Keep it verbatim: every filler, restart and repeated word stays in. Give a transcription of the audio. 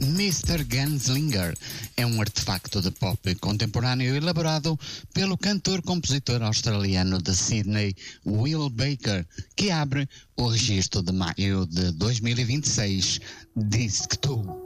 mister Gunslinger é um artefacto de pop contemporâneo elaborado pelo cantor-compositor australiano de Sydney, Will Baker, que abre o registro de maio de dois mil e vinte e seis, Disc dois.